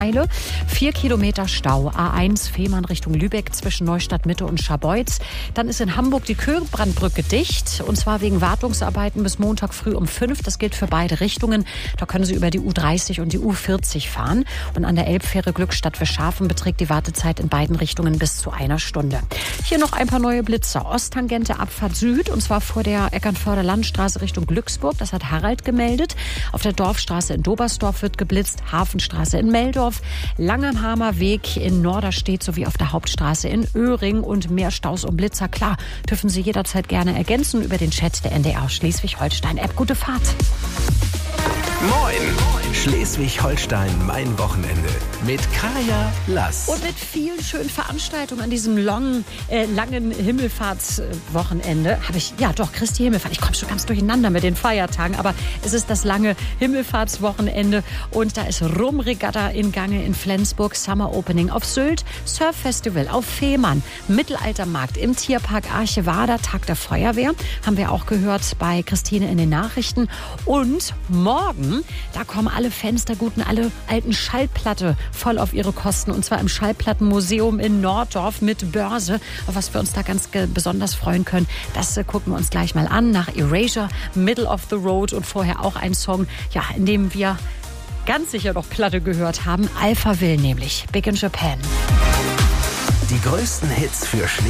4 Kilometer Stau, A1 Fehmarn Richtung Lübeck zwischen Neustadt Mitte und Scharbeutz. Dann ist in Hamburg die Köhlbrandbrücke dicht, und zwar wegen Wartungsarbeiten bis Montag früh um 5. Das gilt für beide Richtungen. Da können Sie über die U30 und die U40 fahren. Und an der Elbfähre Glückstadt-Fischhafen beträgt die Wartezeit in beiden Richtungen bis zu 1 Stunde. Hier noch ein paar neue Blitzer. Osttangente Abfahrt Süd, und zwar vor der Eckernförder Landstraße Richtung Glücksburg. Das hat Harald gemeldet. Auf der Dorfstraße in Dobersdorf wird geblitzt. Hafenstraße in Meldorf. Langenhamer Weg in Norderstedt sowie auf der Hauptstraße in Öhring. Und mehr Staus und Blitzer, klar, dürfen Sie jederzeit gerne ergänzen über den Chat der NDR Schleswig-Holstein-App. Gute Fahrt. Moin! Schleswig-Holstein, mein Wochenende. Mit Kaya Lass. Und mit vielen schönen Veranstaltungen an diesem langen Himmelfahrtswochenende habe ich, ja doch, Christi Himmelfahrt. Ich komme schon ganz durcheinander mit den Feiertagen, aber es ist das lange Himmelfahrtswochenende und da ist Rumregatta in Gange in Flensburg, Summer Opening auf Sylt, Surf Festival auf Fehmarn, Mittelaltermarkt im Tierpark Archevada, Tag der Feuerwehr, haben wir auch gehört bei Christine in den Nachrichten. Und morgen, da kommen alle Fans der Guten, alle alten Schallplatte voll auf ihre Kosten, und zwar im Schallplattenmuseum in Norddorf mit Börse. Auf was wir uns da ganz besonders freuen können, das gucken wir uns gleich mal an. Nach Erasure, Middle of the Road, und vorher auch ein Song, ja, in dem wir ganz sicher noch Platte gehört haben. Alphaville nämlich, Big in Japan. Die größten Hits für